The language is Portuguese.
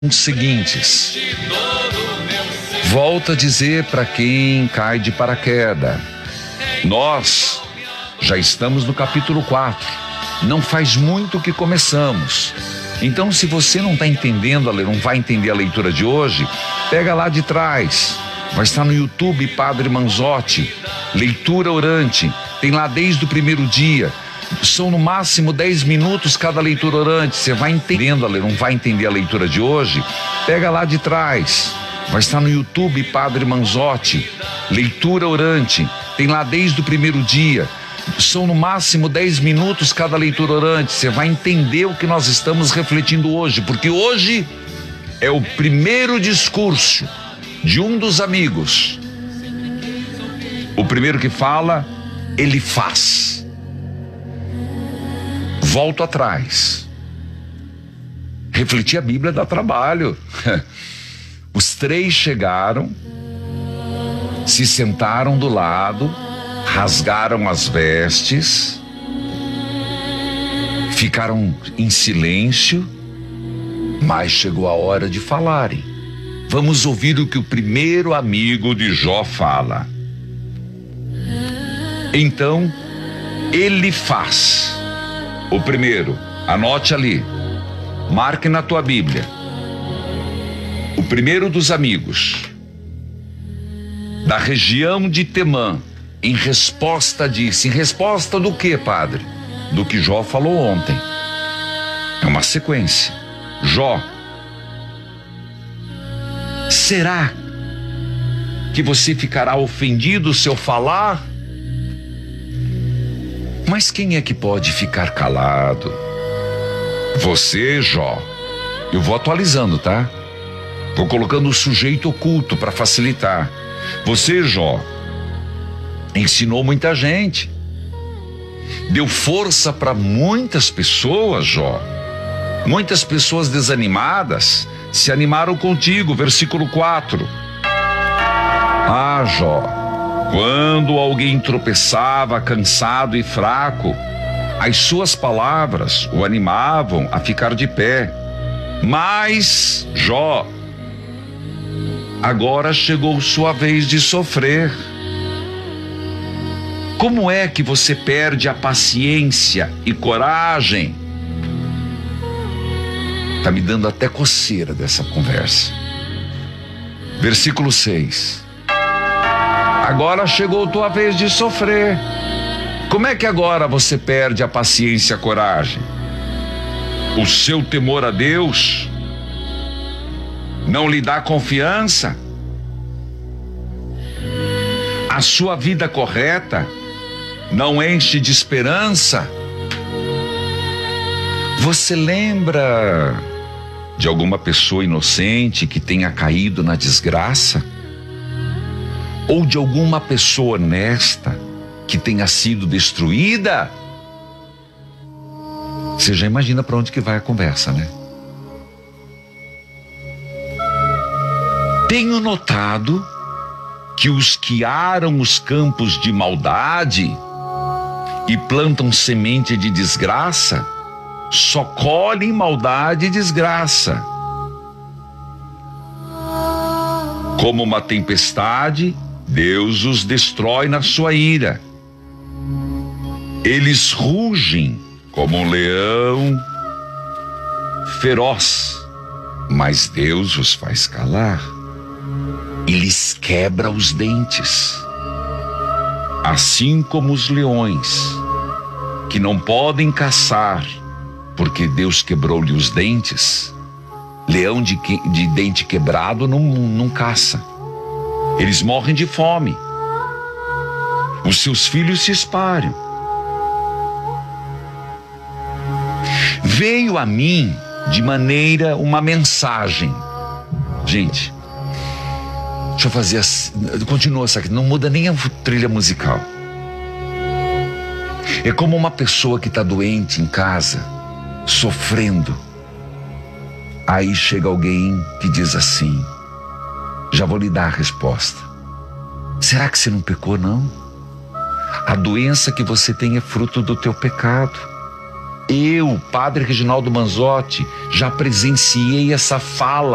seguintes. Volto a dizer para quem cai de paraquedas. Nós já estamos no capítulo 4. Não faz muito que começamos. Então, se você não está entendendo, não vai entender a leitura de hoje, pega lá de trás. Vai estar no YouTube, Padre Manzotti, leitura orante. Tem lá desde o primeiro dia. São no máximo 10 minutos cada leitura orante. Você vai entendendo, não vai entender a leitura de hoje, pega lá de trás. Vai estar no YouTube, Padre Manzotti, leitura orante. Tem lá desde o primeiro dia. São no máximo 10 minutos cada leitura orante. Você vai entender o que nós estamos refletindo hoje, porque hoje é o primeiro discurso de um dos amigos. O primeiro que fala, ele faz. Volto atrás. Refletir a Bíblia dá trabalho. Os três chegaram, se sentaram do lado, rasgaram as vestes, ficaram em silêncio, mas chegou a hora de falarem. Vamos ouvir o que o primeiro amigo de Jó fala. Então, ele faz. O primeiro, anote ali, marque na tua Bíblia. O primeiro dos amigos, da região de Temã, em resposta disse. Em resposta do que, padre? Do que Jó falou ontem. É uma sequência. Jó, será que você ficará ofendido se eu falar? Mas quem é que pode ficar calado? Você, Jó. Eu vou atualizando, tá? Vou colocando o sujeito oculto para facilitar. Você, Jó, ensinou muita gente. Deu força para muitas pessoas, Jó. Muitas pessoas desanimadas se animaram contigo. Versículo 4. Ah, Jó, quando alguém tropeçava, cansado e fraco, as suas palavras o animavam a ficar de pé. Mas, Jó, agora chegou sua vez de sofrer. Como é que você perde a paciência e coragem? Tá me dando até coceira dessa conversa. Versículo 6. Agora chegou tua vez de sofrer. Como é que agora você perde a paciência e a coragem? O seu temor a Deus não lhe dá confiança? A sua vida correta não enche de esperança? Você lembra de alguma pessoa inocente que tenha caído na desgraça? Ou de alguma pessoa honesta que tenha sido destruída? Você já imagina para onde que vai a conversa, né? Tenho notado que os que aram os campos de maldade e plantam semente de desgraça só colhem maldade e desgraça. Como uma tempestade, Deus os destrói na sua ira. Eles rugem como um leão feroz, mas Deus os faz calar. E lhes quebra os dentes. Assim como os leões, que não podem caçar, porque Deus quebrou-lhe os dentes. Leão de dente quebrado não caça. Eles morrem de fome. Os seus filhos se espalham. Veio a mim de maneira uma mensagem. Gente, deixa eu fazer assim, continua essa aqui, não muda nem a trilha musical. É como uma pessoa que está doente em casa, sofrendo. Aí chega alguém que diz assim: já vou lhe dar a resposta. Será que você não pecou, não? A doença que você tem é fruto do teu pecado. Eu, Padre Reginaldo Manzotti, já presenciei essa fala